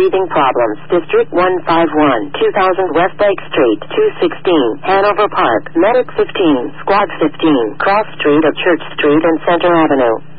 breathing problems. District 151, 2000 Westlake Street, 216, Hanover Park, Medic 15, Squad 15, Cross Street of Church Street and Center Avenue.